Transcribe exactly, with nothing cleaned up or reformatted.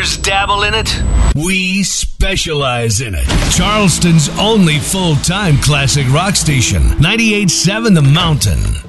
others dabble in it. We specialize in it. Charleston's only full-time classic rock station, ninety-eight point seven The Mountain.